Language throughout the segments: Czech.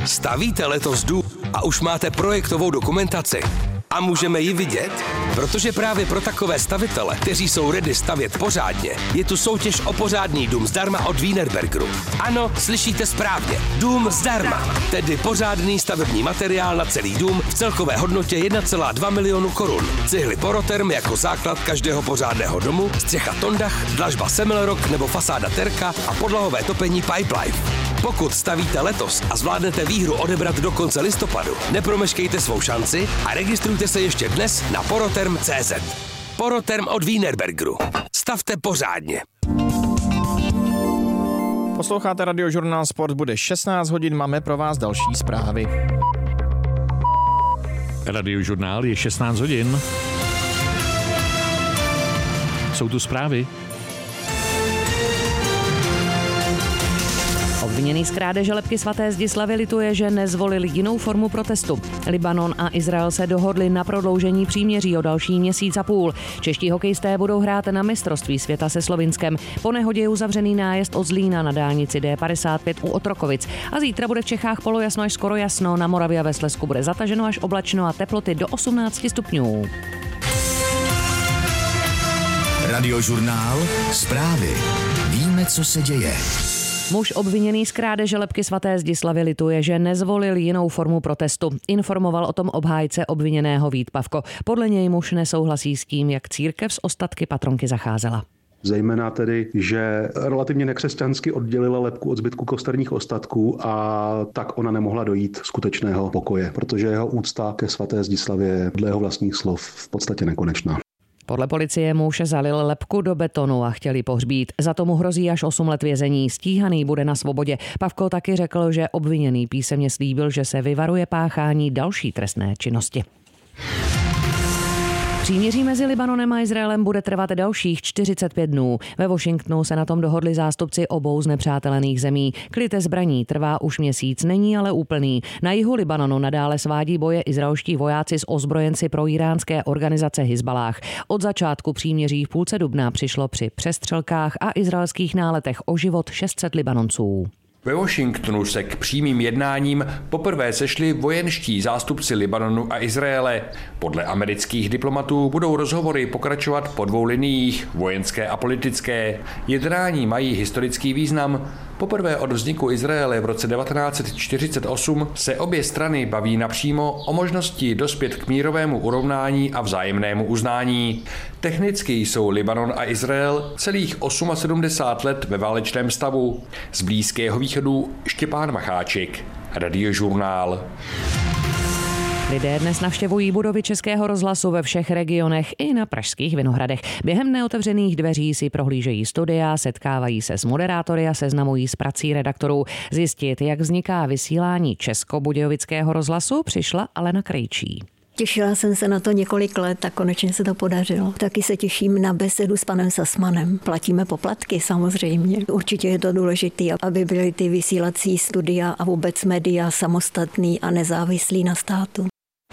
Stavíte letos dům a už máte projektovou dokumentaci? A můžeme ji vidět? Protože právě pro takové stavitele, kteří jsou ready stavět pořádně, je tu soutěž o pořádný dům zdarma od Wienerbergeru. Ano, slyšíte správně. Dům zdarma. Tedy pořádný stavební materiál na celý dům v celkové hodnotě 1,2 milionu korun. Cihly Poroterm jako základ každého pořádného domu, střecha Tondach, dlažba Semmelrock nebo fasáda Terka a podlahové topení Pipelife. Pokud stavíte letos a zvládnete výhru odebrat do konce listopadu, nepromeškejte svou šanci a registrujte se ještě dnes na poroterm.cz. Poroterm od Wienerbergeru. Stavte pořádně. Posloucháte Radiožurnál Sport, bude 16 hodin, máme pro vás další zprávy. Radiožurnál je 16 hodin. Jsou tu zprávy. Obviněný z krádeže lebky svaté Zdislavy lituje, že nezvolil jinou formu protestu. Libanon a Izrael se dohodli na prodloužení příměří o další měsíc a půl. Čeští hokejisté budou hrát na mistrovství světa se Slovinskem. Po nehodě je uzavřený nájezd od Zlína na dálnici D55 u Otrokovic. A zítra bude v Čechách polojasno až skoro jasno, na Moravě a ve Slezsku bude zataženo až oblačno a teploty do 18 stupňů. Radiožurnál Zprávy. Víme, co se děje. Muž obviněný z krádeže lebky svaté Zdislavy lituje, že nezvolil jinou formu protestu. Informoval o tom obhájce obviněného Vít Pavko. Podle něj muž nesouhlasí s tím, jak církev s ostatky patronky zacházela. Zejména tedy, že relativně nekřesťansky oddělila lebku od zbytku kosterních ostatků a tak ona nemohla dojít skutečného pokoje, protože jeho úcta ke svaté Zdislavě je dle jeho vlastních slov v podstatě nekonečná. Podle policie muž zalil lebku do betonu a chtěli pohřbít. Za tomu hrozí až 8 let vězení. Stíhaný bude na svobodě. Pavko taky řekl, že obviněný písemně slíbil, že se vyvaruje páchání další trestné činnosti. Příměří mezi Libanonem a Izraelem bude trvat dalších 45 dnů. Ve Washingtonu se na tom dohodli zástupci obou znepřátelených zemí. Klid zbraní trvá už měsíc, není ale úplný. Na jihu Libanonu nadále svádí boje izraelští vojáci s ozbrojenci pro iránské organizace Hizballáh. Od začátku příměří v půlce dubna přišlo při přestřelkách a izraelských náletech o život 600 Libanonců. Ve Washingtonu se k přímým jednáním poprvé sešli vojenští zástupci Libanonu a Izraele. Podle amerických diplomatů budou rozhovory pokračovat po dvou liniích, vojenské a politické. Jednání mají historický význam. Poprvé od vzniku Izraele v roce 1948 se obě strany baví napřímo o možnosti dospět k mírovému urovnání a vzájemnému uznání. Technicky jsou Libanon a Izrael celých 78 let ve válečném stavu. Z Blízkého východu Štěpán Macháček, Radiožurnál. Lidé dnes navštěvují budovy Českého rozhlasu ve všech regionech i na pražských Vinohradech. Během neotevřených dveří si prohlížejí studia, setkávají se s moderátory a seznamují s prací redaktorů. Zjistit, jak vzniká vysílání Českobudějovického rozhlasu, přišla Alena Krejčí. Těšila jsem se na to několik let a konečně se to podařilo. Taky se těším na besedu s panem Sasmanem. Platíme poplatky samozřejmě. Určitě je to důležité, aby byly ty vysílací studia a vůbec média samostatný a nezávislý na státu.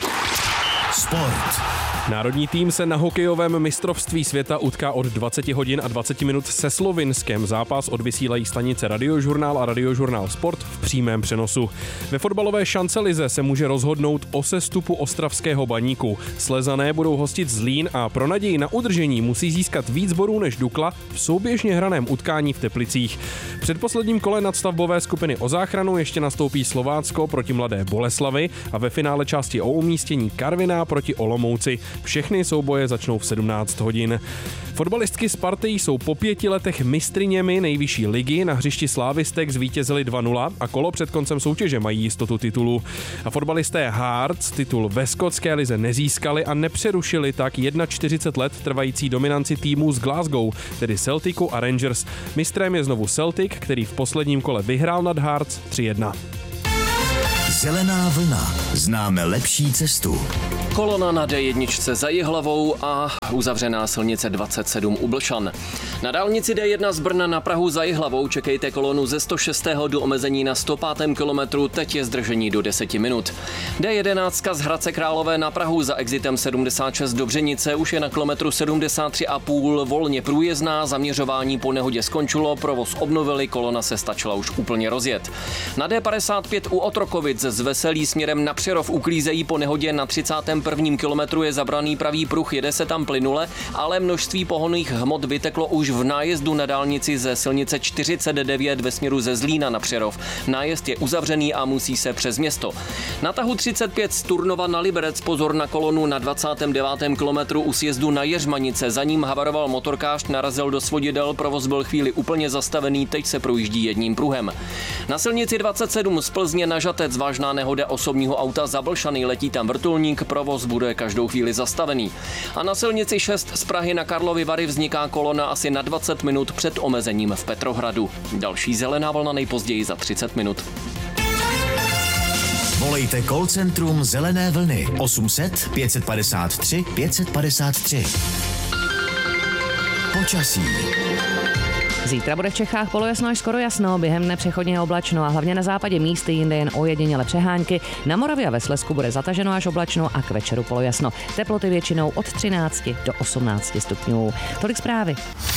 Sport. Národní tým se na hokejovém mistrovství světa utká od 20 hodin a 20 minut se Slovinskem. Zápas odvysílají stanice Radiožurnál a Radiožurnál Sport v přímém přenosu. Ve fotbalové šancelize se může rozhodnout o sestupu ostravského Baníku. Slezané budou hostit Zlín a pro naději na udržení musí získat víc bodů než Dukla v souběžně hraném utkání v Teplicích. V předposledním kole nadstavbové skupiny o záchranu ještě nastoupí Slovácko proti Mladé Boleslavi a ve finále části o umístění Karviná proti Olomouci. Všechny souboje začnou v 17 hodin. Fotbalistky Sparty jsou po 5 letech mistryněmi nejvyšší ligy. Na hřišti Slávistek zvítězili 2-0 a kolo před koncem soutěže mají jistotu titulu. A fotbalisté Hearts titul ve skotské lize nezískali a nepřerušili tak 41 let trvající dominanci týmů z Glasgow, tedy Celticu a Rangers. Mistrem je znovu Celtic, který v posledním kole vyhrál nad Hearts 3-1. Zelená vlna. Známe lepší cestu. Kolona na D1 za Jihlavou a uzavřená silnice 27 u Blšan. Na dálnici D1 z Brna na Prahu za Jihlavou čekejte kolonu ze 106. do omezení na 105. kilometru, teď je zdržení do 10 minut. D11 z Hradce Králové na Prahu za exitem 76 do Břenice už je na kilometru 73,5 volně průjezdná, zaměřování po nehodě skončilo, provoz obnovili, kolona se stačila už úplně rozjet. Na D55 u Otrokovic z Veselí směrem na Přerov uklízejí po nehodě na 31. kilometru je zabraný pravý pruh, jede se tam plynule, ale množství pohonných hmot vyteklo už v nájezdu na dálnici ze silnice 49 ve směru ze Zlína na Přerov. Nájezd je uzavřený a musí se přes město. Na tahu 35 z Turnova na Liberec pozor na kolonu na 29. kilometru u sjezdu na Jeřmanice. Za ním havaroval motorkář, narazil do svodidel, provoz byl chvíli úplně zastavený, teď se projíždí jedním pruhem. Na silnici 27 z Plzně na Žatec vážná nehoda osobního auta za Blšany, letí tam vrtulník, provoz bude každou chvíli zastavený. A na silnici 6 z Prahy na Karlovy Vary vzniká kolona asi na 20 minut před omezením v Petrohradu. Další zelená vlna nejpozději za 30 minut. Volejte call centrum Zelené vlny 800 553 553. Počasí. Zítra bude v Čechách polojasno až skoro jasno, během dne přechodně oblačno a hlavně na západě místy, jinde jen ojediněle přehánky. Na Moravě a ve Slezsku bude zataženo až oblačno a k večeru polojasno. Teploty většinou od 13 do 18 stupňů. Tolik zprávy.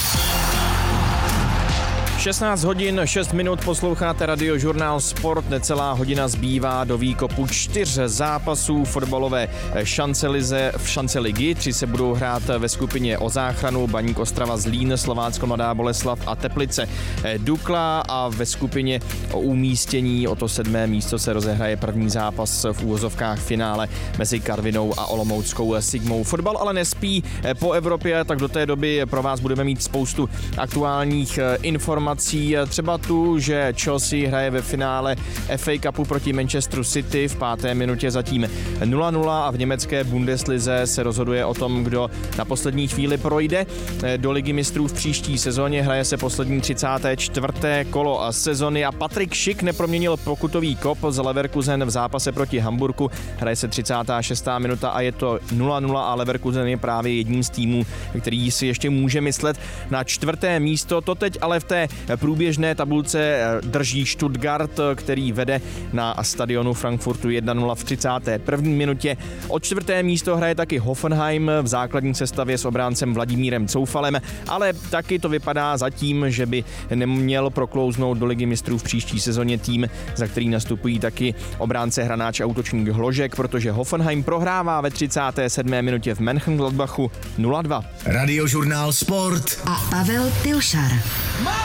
16 hodin 6 minut posloucháte Radiožurnál Sport, necelá hodina zbývá do výkopu 4 zápasů fotbalové šancelize v šanceligy. 3 se budou hrát ve skupině o záchranu, Baník Ostrava Zlín, Slovácko Mladá Boleslav a Teplice Dukla, a ve skupině o umístění o to 7. místo se rozehraje první zápas v úvozovkách finále mezi Karvinou a Olomouckou Sigmou. Fotbal ale nespí po Evropě, tak do té doby pro vás budeme mít spoustu aktuálních informací. Třeba tu, že Chelsea hraje ve finále FA Cupu proti Manchesteru City, v 5. minutě zatím 0-0 a v německé Bundeslize se rozhoduje o tom, kdo na poslední chvíli projde do Ligy mistrů v příští sezóně. Hraje se poslední 34. kolo sezony a Patrik Schick neproměnil pokutový kop z Leverkusen v zápase proti Hamburku. Hraje se 36. minuta a je to 0-0 a Leverkusen je právě jedním z týmů, který si ještě může myslet na 4. místo. To teď ale v té průběžné tabulce drží Stuttgart, který vede na stadionu Frankfurtu 1-0 v 31. minutě. O 4. místo hraje taky Hoffenheim v základní sestavě s obráncem Vladimírem Coufalem, ale taky to vypadá zatím, že by neměl proklouznout do Ligy mistrů v příští sezóně tým, za který nastupují taky obránce, hranáč a útočník Hložek, protože Hoffenheim prohrává ve 37. minutě v Mönchengladbachu 0-2. Radiožurnál Sport a Pavel Pilšar.